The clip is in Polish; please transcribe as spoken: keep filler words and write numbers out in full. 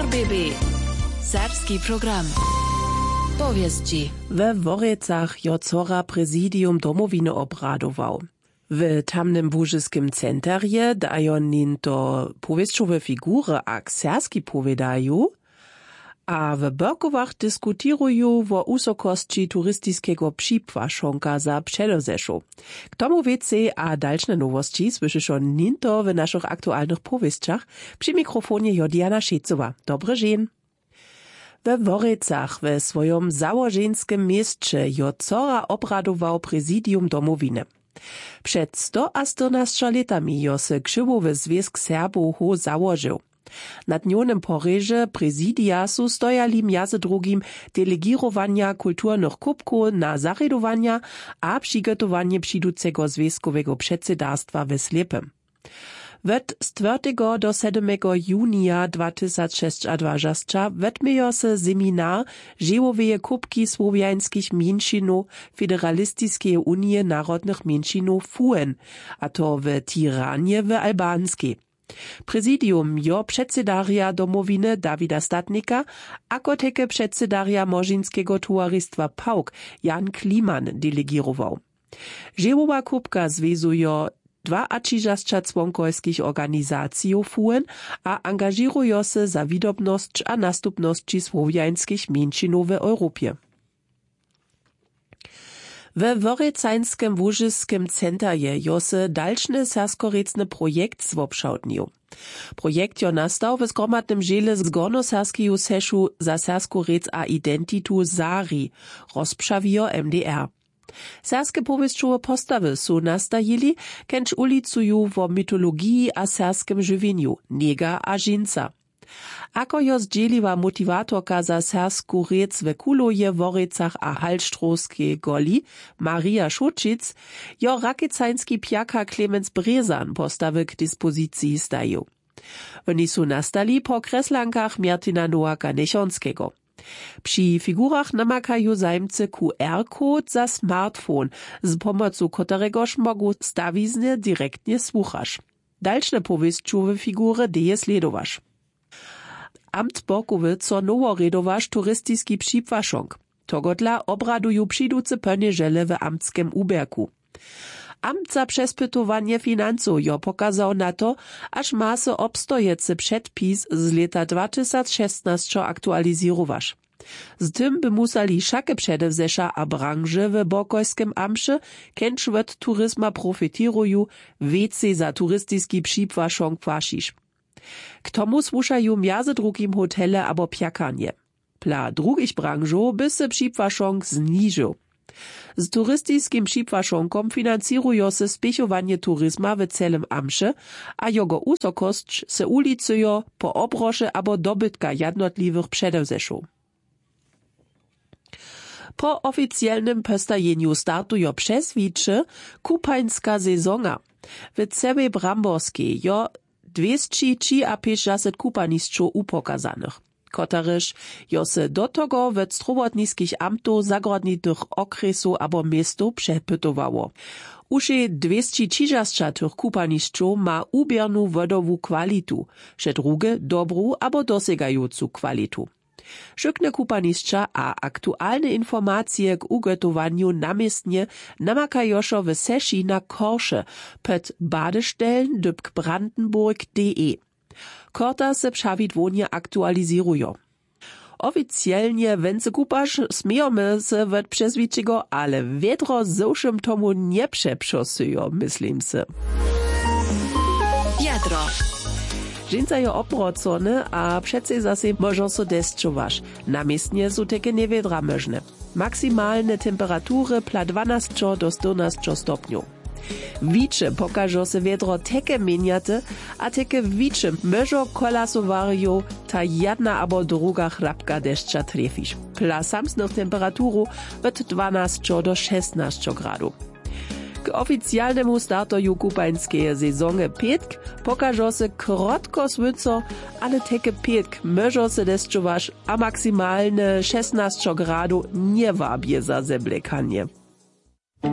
B B. Serbski program. Powieści. We Worjecach jo cora prezidium domowiny obradował. W tamnym łużyskim centerje dają nin to powieściowe figury a kserski powiedają, a w Berkowach dyskutirują o usokości turystyckiego przypłaszonka za Przedozeszu. K tomu więcej a dalsze nowości słyszysz nin to w naszych aktualnych powieściach. Przy mikrofonie jo Diana Szejcowa. Dobry dzień. We Worjecach we swojom założenskim mieście jo cora obradował prezidium domowiny. Przed sto a czternastu latami jo se krzywowy związk Serbów ho założył. Na dnionym poreże prezidia su stojali między drugim delegirowania kulturnych kubków na zaredowania a przygotowanie przyjducego związkowego przedsiędarstwa we Slepem. Wet z czwartego do siódmego junia dwa tysiące dwadzieścia wetmiejo se seminar Dziełoweje kubki słowiańskich mięczynów Federalistycznej Unii Narodnych Mięczynów F U N, a to w Tiranie w Albanskiej. Prezidium jo przedsedaria domowiny Dawida Statnika, ako teke przedsedaria Morzynskiego towarzystwa P A U K Jan Kliman delegirował. Dziełowa kubka związuje dwadzieścia członkowskich organizacji F U N a angażirują się za widobność a nastupności słowiańskich mięczynów w Europie. We Worjecańskim łużyskim centerje jo se dalszny serskorecny projekt zwopszałtnił. Projekt jo nastał w zgromadnym dziele z Gornoserskiego Seszu za Serskorec a identitu Zari, rozprzawio M D R. Serskie powieściowe postawy su nastajili, kęcz ulicuju wo mitologii a serskim żywieniu, nega a żinca. Ako jo zdzieliwa motivatorka za sersku rec w Kuloje, Worjecach a Halštrowskiej goli, Maria Šučić, jo rakecański pjaka Klemens Brezan postawy k dyspozycji stają. Oni su nastali po kreslankach Martina Nowaka Nechonskiego. Przy figurach namakają zajmcy Q R-kod za smartfon, z pomocą któregoż mogą stawizny direktnie słuchasz. Dalsze powieściowe figury deje sledowasz. Amt Borkowy co nowo redowasz turystycki przypłaszonk. Togodla obradują przyjduce pönieżele w amtskim uberku. Amt za przespytowanie finansów jo pokazał na to, aż ma se obstojece przedpis z lata dwa tysiące szesnaście aktualizirowasz. Z tym by musali wszakie przedewzesza a branże w Borkojskim amsze, kęcz od turyzma profitirują, więcej za turystycki przypłaszonk płaszisz. K tomu słuchają między drugim hotele abo pjakanie. Pla drugich branżów by se przypłaszonk zniżył. Z turystycznym przypłaszonkom financirują se spiechowanie turyzma w celym amsze, a jego usokość se ulicują po obroże abo dobytka jednotliwych przedewzeszów. Po oficjalnym postajeniu startują przez wicze kupańska sezona. W całej Bramborskiej jo dwieście pięćdziesiąt kupaniszczów upokazanych. Kotaryż jo se do tego w strowotnickich amtów zagrodnitych okresów abo miastów przepytowało. Uże dwieście trzydzieści tych kupaniszczów ma ubierną wodową kwalitu, że drugie dobrą abo dosegającą kwalitu. Szykne kupaniszcza a aktualne informacje k ugotowaniu namiestnie namakajošo w seši na Korsze pod Badestellen dyb Brandenburg kropka de. Korta se przawidłonie aktualizirują. Oficjalnie węce kupasz smijemy se wet przezwiczego, ale wiedro zoszym tomu nie przeprzasują, myslím se. Jadro. Dżinca jo obrocone, a přece zase možno so deszczowasz. Namiestnie su teke niewiedra możne. Maksymalne temperatury pla dwanaście do czternastu stopniów. Wicze pokażą se wiedro teke mieniate, a teke wicze możno kolasowariu ta jedna abo druga chrapka deszcza trefisz. Pla samsnych temperaturów od dwanaście do szesnastu gradów. K oficjalnemu startoju kupańskiej sezony piętk pokażą se krotko słyco, ale teke piętk możą se deszczowasz, a maksymalne szesnaście gradów nie wabie za zeblekanie.